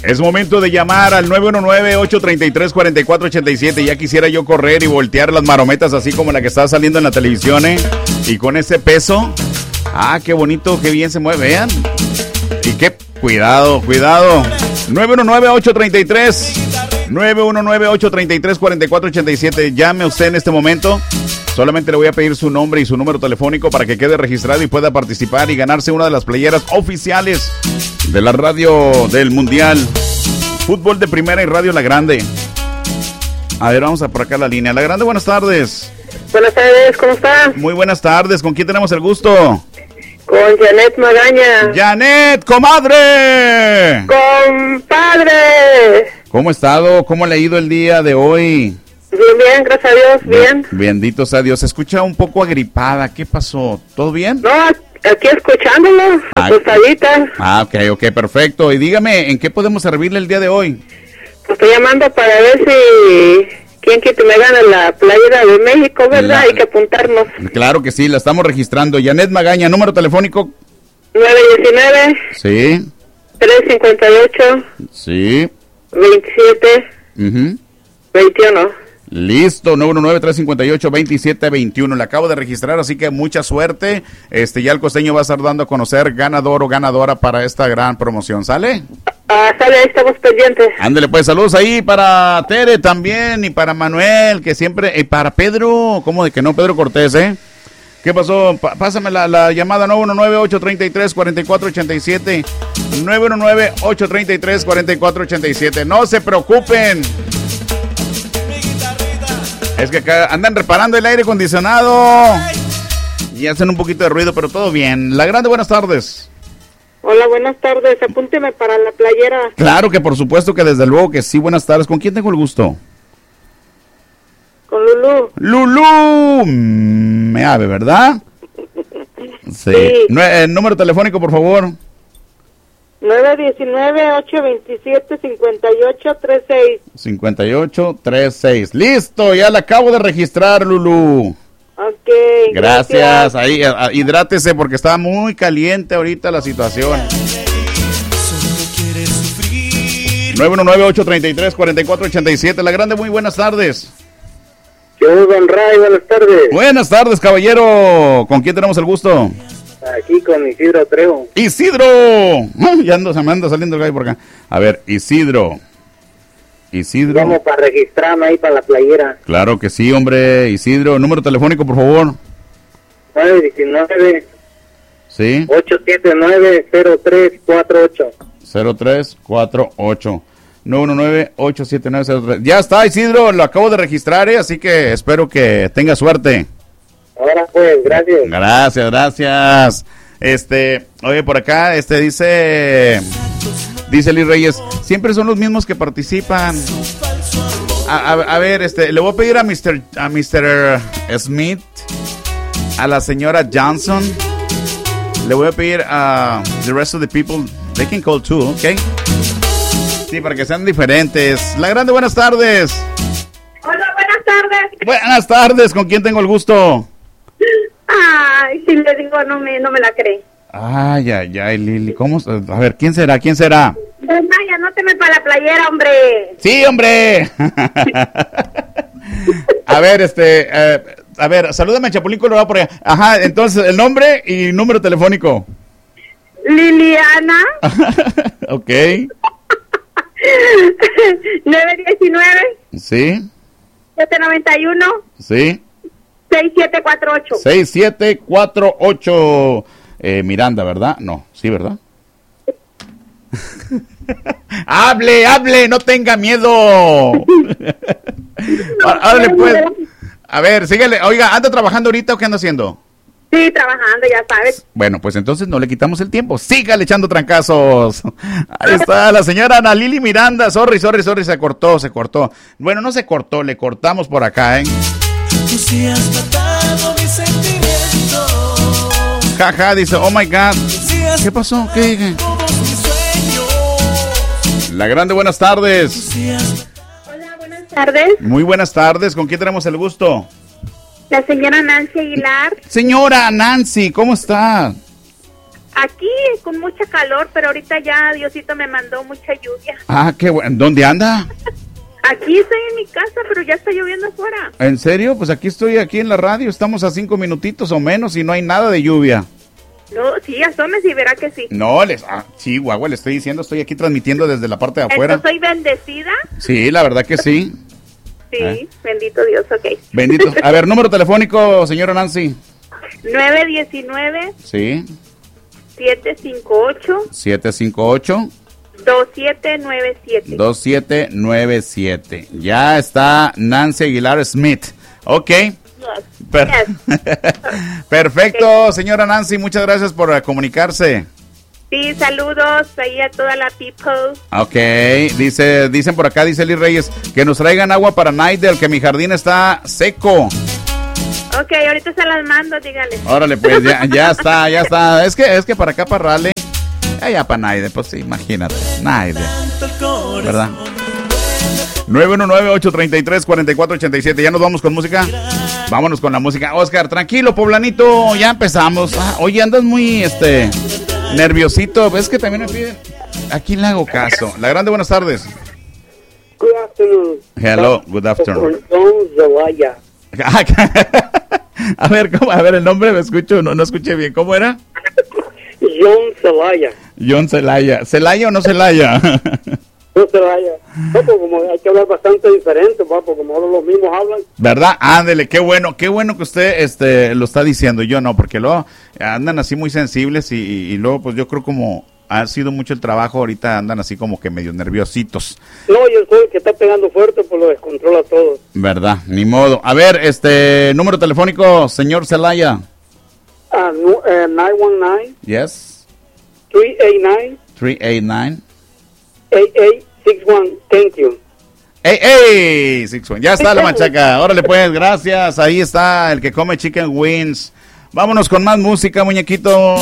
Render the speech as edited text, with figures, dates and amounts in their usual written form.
Es momento de llamar al 919-833-4487. Ya quisiera yo correr y voltear las marometas así como la que está saliendo en la televisión, ¿eh? Y con ese peso. Ah, qué bonito, qué bien se mueve, vean. Y qué, cuidado. 919-833-4487. Llame usted en este momento. Solamente le voy a pedir su nombre y su número telefónico para que quede registrado y pueda participar y ganarse una de las playeras oficiales de la radio del Mundial. Fútbol de Primera y Radio La Grande. A ver, vamos a por acá la línea. La Grande, buenas tardes. Buenas tardes, ¿cómo estás? Muy buenas tardes. ¿Con quién tenemos el gusto? Con Janet Magaña. ¡Janet, comadre! ¡Compadre! ¿Cómo ha estado? ¿Cómo le ha ido el día de hoy? Bien, gracias a Dios, bien. Bendito sea Dios. Se escucha un poco agripada. ¿Qué pasó? ¿Todo bien? No, aquí escuchándolo, acostadita. Ok, perfecto. Y dígame, ¿en qué podemos servirle el día de hoy? Pues estoy llamando para ver si... ¿Quién quita me gana la playera de México, verdad? Hay que apuntarnos. Claro que sí, la estamos registrando. Janet Magaña, número telefónico. 919. Sí. 358. Sí. 27. 21. Listo, 919-358-2721. Le acabo de registrar, así que mucha suerte. Ya el costeño va a estar dando a conocer ganador o ganadora para esta gran promoción. ¿Sale? Sale, ahí estamos pendientes. Ándele, pues, saludos ahí para Tere también y para Manuel, que siempre, y para Pedro, ¿cómo de que no? Pedro Cortés, ¿eh? ¿Qué pasó? Pásame la llamada 919-833-4487. 919-833-4487. No se preocupen. Es que acá andan reparando el aire acondicionado y hacen un poquito de ruido, pero todo bien. La Grande, buenas tardes. Hola, buenas tardes. Apúnteme para la playera. Claro que por supuesto que desde luego que sí. Buenas tardes. ¿Con quién tengo el gusto? Con Lulú. Lulú. Me ave, ¿verdad? Sí. Número telefónico, por favor. 919-827-5836. 5836. Listo, ya la acabo de registrar, Lulú. Ok. Gracias. Ahí, hidrátese porque está muy caliente ahorita la situación. 919-833-4487. La Grande, muy buenas tardes. Yo, Don Ray, buenas tardes. Buenas tardes, caballero. ¿Con quién tenemos el gusto? Aquí con Isidro Trejo. ¡Isidro! Ya se me anda saliendo el gallo por acá. A ver, Isidro. Vamos para registrarme ahí para la playera. Claro que sí, hombre. Isidro, número telefónico, por favor. 919. Sí. 879-0348. 0348. 919-879-03. Ya está, Isidro, lo acabo de registrar, así que espero que tenga suerte. Ahora pues, gracias. Gracias. Oye, por acá, dice Liz Reyes, siempre son los mismos que participan. A ver, le voy a pedir a Mr. Smith, a la señora Johnson, le voy a pedir a the rest of the people, they can call too, ¿ok? Sí, para que sean diferentes. La Grande, buenas tardes. Hola, buenas tardes. Buenas tardes, ¿con quién tengo el gusto? Ay, si le digo, no me la cree. Ay, Lili, ¿cómo? A ver, ¿quién será? Vaya, anóteme para la playera, hombre. Sí, hombre. A ver, salúdame a Chapulín Colorado por allá. Ajá, entonces, el nombre y número telefónico. Liliana. Ok. 919. Sí. 791. Sí. 6748. 6748. Miranda, ¿verdad? No, sí, ¿verdad? hable, no tenga miedo. Hable pues. A ver, síguele. Oiga, ¿anda trabajando ahorita o qué anda haciendo? Sí, trabajando, ya sabes. Bueno, pues entonces no le quitamos el tiempo. Sígale echando trancazos. Ahí está la señora Ana Lili Miranda. Sorry, se cortó. Bueno, no se cortó, le cortamos por acá, ¿eh? Tú sí has matado mis sentimientos. Jaja, dice, oh my God. ¿Qué pasó? ¿Qué dije? La Grande, buenas tardes. Hola, buenas tardes. Muy buenas tardes. ¿Con quién tenemos el gusto? La señora Nancy Aguilar. Señora Nancy, ¿cómo está? Aquí con mucha calor, pero ahorita ya Diosito me mandó mucha lluvia. Ah, qué bueno. ¿Dónde anda? Aquí estoy en mi casa, pero ya está lloviendo afuera. ¿En serio? Pues aquí estoy, aquí en la radio. Estamos a 5 minutitos o menos y no hay nada de lluvia. No, sí, asómese y verá que sí. No, Chihuahua, le estoy diciendo, estoy aquí transmitiendo desde la parte de afuera. ¿Entonces soy bendecida? Sí, la verdad que sí. Sí, bendito Dios, ok. Bendito. A ver, número telefónico, señora Nancy. 919. Sí. 758. 758. 2797. 2797. Ya está Nancy Aguilar Smith. Ok. Perfecto, señora Nancy, muchas gracias por comunicarse. Sí, saludos ahí a toda la people. Ok, dicen por acá, dice Liz Reyes, que nos traigan agua para Naidel, que mi jardín está seco. Ok, ahorita se las mando, dígale. Órale, pues, ya está. Es que para acá, para Raleigh, allá para Naidel, pues sí, imagínate, Naidel, ¿verdad? 919-833-4487. Ya nos vamos con música. Vámonos con la música. Oscar, tranquilo, poblanito, ya empezamos. Oye, andas muy, nerviosito. ¿Ves que también me piden? ¿A quién le hago caso? La Grande, buenas tardes. Good afternoon. Hello, good afternoon. John Zelaya. A ver, el nombre me escucho, no escuché bien. ¿Cómo era? John Zelaya. John Zelaya. ¿Celaya o no Celaya? No Zelaya. Papo, como hay que hablar bastante diferente, papo, como ahora los mismos hablan. ¿Verdad? Ándele, qué bueno que usted lo está diciendo. Yo no, porque luego andan así muy sensibles y luego pues yo creo como ha sido mucho el trabajo, ahorita andan así como que medio nerviositos. No, yo soy el que está pegando fuerte, pues lo descontrola todo. ¿Verdad? Ni modo. A ver, número telefónico, señor Zelaya. 919. Yes. 389. 389. 8861. Thank you. ¡Ey! 61. Ya está la machaca. Órale pues, gracias. Ahí está el que come chicken wings. Vámonos con más música, muñequito.